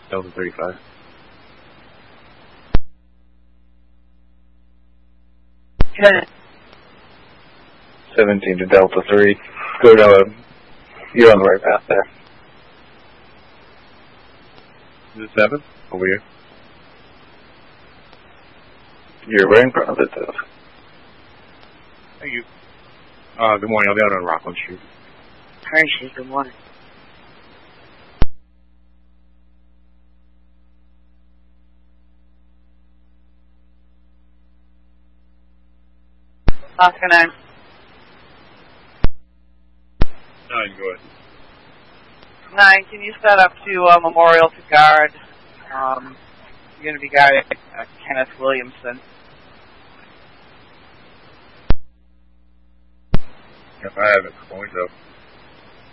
Delta 35. Okay. 17 to Delta 3. Go down. You're on the right path there. Is it 7? Over here. You're right in front of it, though. Thank you. Good morning. I'll be out on Rockland Street. Hershey, good morning. Oscar 9. 9, go ahead. 9, can you set up to Memorial to guard? You're going to be guarding Kenneth Williamson. If I have it, point up.